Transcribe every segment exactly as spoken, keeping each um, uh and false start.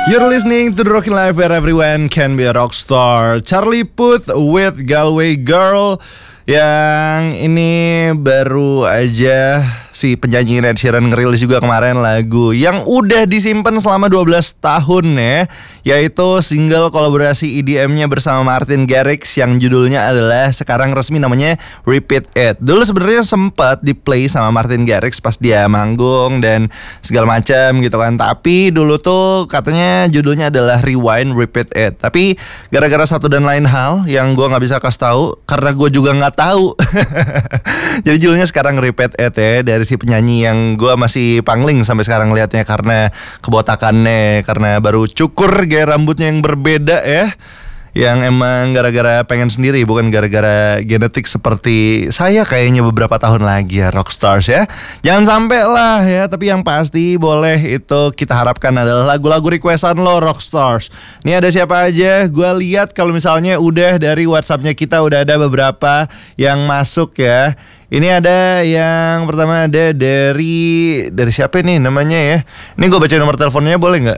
You're listening to The Rockin' Life where everyone can be a rock star. Charlie Puth with Galway Girl. Yang ini baru aja si penyanyi Ed Sheeran ngerilis juga kemarin lagu yang udah disimpan selama dua belas tahun ya, yaitu single kolaborasi E D M-nya bersama Martin Garrix yang judulnya adalah sekarang resmi namanya Repeat It. Dulu sebenarnya sempat di-play sama Martin Garrix pas dia manggung dan segala macam gitu kan. Tapi dulu tuh katanya judulnya adalah Rewind Repeat It. Tapi gara-gara satu dan lain hal yang gue nggak bisa kasih tahu karena gue juga nggak tahu. Jadi judulnya sekarang Repeat It ya, dari si penyanyi yang gue masih pangling sampai sekarang liatnya karena kebotakannya, karena baru cukur gaya rambutnya yang berbeda ya, yang emang gara-gara pengen sendiri, bukan gara-gara genetik seperti saya kayaknya beberapa tahun lagi ya, rockstars ya. Jangan sampai lah ya, tapi yang pasti boleh itu kita harapkan adalah lagu-lagu requestan lo rockstars. Ini ada siapa aja? Gue lihat kalau misalnya udah dari WhatsAppnya kita udah ada beberapa yang masuk ya. Ini ada yang pertama ada dari dari siapa nih namanya ya? Ini gue baca nomor teleponnya boleh nggak?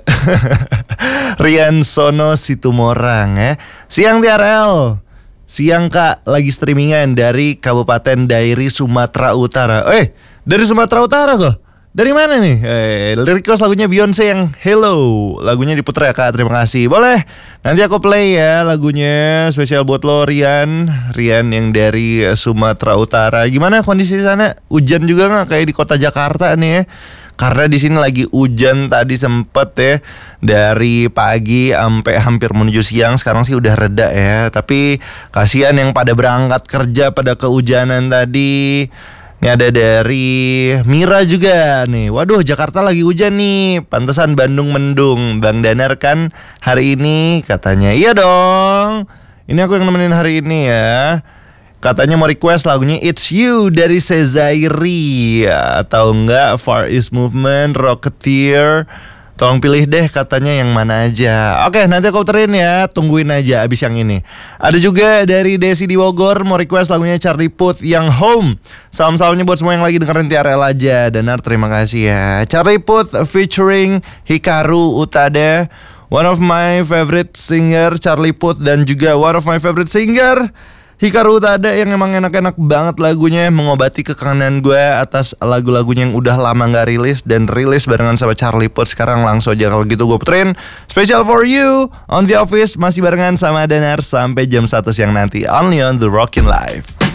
Rian Sono Situmorang ya. Siang T R L. Siang Kak, lagi streamingan dari Kabupaten Dairi Sumatera Utara. Eh, dari Sumatera Utara kok? Dari mana nih? Eh, request lagunya Beyonce yang Hello. Lagunya diputer ya Kak, terima kasih. Boleh, nanti aku play ya lagunya spesial buat lo Rian. Rian yang dari Sumatera Utara. Gimana kondisi di sana? Hujan juga nggak kayak di kota Jakarta nih ya? Karena di sini lagi hujan tadi sempet ya, dari pagi sampai hampir menuju siang. Sekarang sih udah reda ya. Tapi kasihan yang pada berangkat kerja pada kehujanan tadi. Ini ada dari Mira juga nih. Waduh, Jakarta lagi hujan nih. Pantesan Bandung mendung. Bang Danar kan hari ini katanya. Iya dong. Ini aku yang nemenin hari ini ya. Katanya mau request lagunya It's You dari Sezairi ya, atau enggak Far East Movement, Rocketeer. Tolong pilih deh katanya yang mana aja. Oke, nanti aku puterin ya. Tungguin aja abis yang ini. Ada juga dari Desi di Bogor mau request lagunya Charlie Puth yang Home. Salam-salamnya buat semua yang lagi dengerin T R L aja. Danar terima kasih ya. Charlie Puth featuring Hikaru Utada, one of my favorite singer Charlie Puth, dan juga one of my favorite singer Hikaru Utada yang emang enak-enak banget lagunya, mengobati kekangenan gue atas lagu-lagunya yang udah lama gak rilis dan rilis barengan sama Charlie Puth. Sekarang langsung aja kalau gitu gue puterin Special for You on The Office, masih barengan sama Danar sampai jam satu siang nanti, only on The Rockin' Life.